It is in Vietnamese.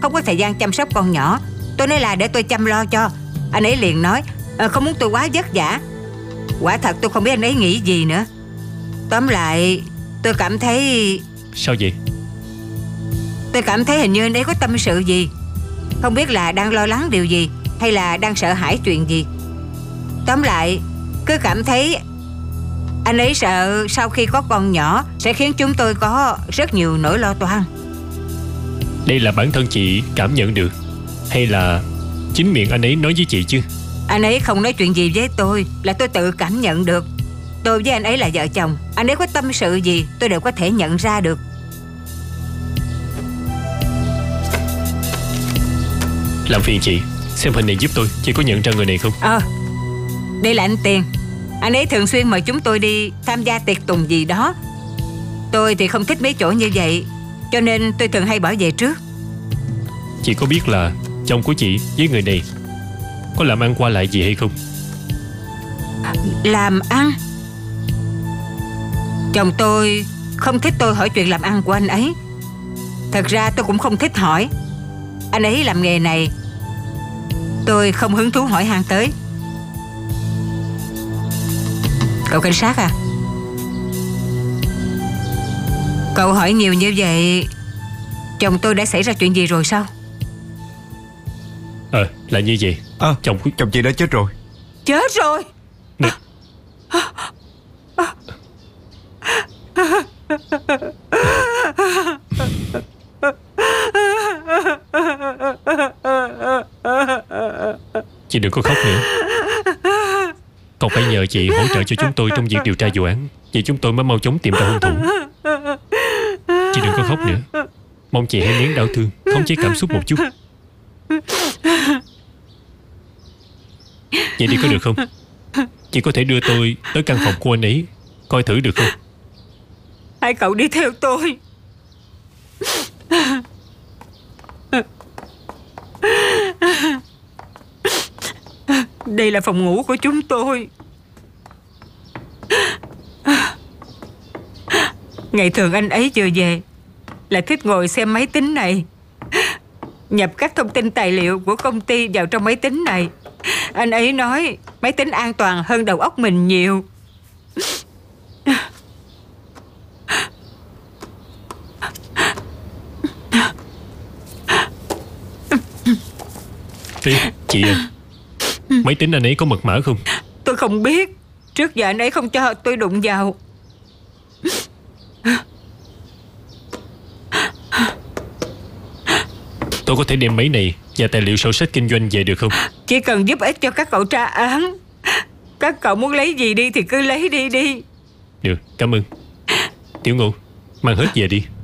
không có thời gian chăm sóc con nhỏ. Tôi nói là để tôi chăm lo cho. Anh ấy liền nói không muốn tôi quá vất vả. Quả thật tôi không biết anh ấy nghĩ gì nữa. Tóm lại tôi cảm thấy... Sao vậy? Tôi cảm thấy hình như anh ấy có tâm sự gì. Không biết là đang lo lắng điều gì, hay là đang sợ hãi chuyện gì. Tóm lại cứ cảm thấy anh ấy sợ sau khi có con nhỏ sẽ khiến chúng tôi có rất nhiều nỗi lo toan. Đây là bản thân chị cảm nhận được, hay là chính miệng anh ấy nói với chị chứ? Anh ấy không nói chuyện gì với tôi, là tôi tự cảm nhận được. Tôi với anh ấy là vợ chồng, anh ấy có tâm sự gì tôi đều có thể nhận ra được. Làm phiền chị xem hình này giúp tôi. Chị có nhận ra người này không? Đây là anh Tiền. Anh ấy thường xuyên mời chúng tôi đi tham gia tiệc tùng gì đó. Tôi thì không thích mấy chỗ như vậy, cho nên tôi thường hay bỏ về trước. Chị có biết là chồng của chị với người này có làm ăn qua lại gì hay không? Làm ăn? Chồng tôi không thích tôi hỏi chuyện làm ăn của anh ấy. Thật ra tôi cũng không thích hỏi. Anh ấy làm nghề này, tôi không hứng thú hỏi han tới. Cậu cảnh sát à, cậu hỏi nhiều như vậy, chồng tôi đã xảy ra chuyện gì rồi sao? Là như vậy. Chồng chị đã chết rồi. Chết rồi? Nè. Chị đừng có khóc nữa. Còn phải nhờ chị hỗ trợ cho chúng tôi trong việc điều tra vụ án, vậy chúng tôi mới mau chóng tìm ra hung thủ. Chị đừng có khóc nữa. Mong chị hãy nén đau thương, khống chế cảm xúc một chút. Vậy đi có được không? Chị có thể đưa tôi tới căn phòng của anh ấy coi thử được không? Hai cậu đi theo tôi. Đây là phòng ngủ của chúng tôi. Ngày thường anh ấy vừa về là thích ngồi xem máy tính này, nhập các thông tin tài liệu của công ty vào trong máy tính này. Anh ấy nói máy tính an toàn hơn đầu óc mình nhiều. Chị à, máy tính anh ấy có mật mã không? Tôi không biết. Trước giờ anh ấy không cho tôi đụng vào. Tôi có thể đem máy này và tài liệu sổ sách kinh doanh về được không? Chỉ cần giúp ích cho các cậu tra án. Các cậu muốn lấy gì đi thì cứ lấy đi. Được, cảm ơn. Tiểu Ngô, mang hết về đi.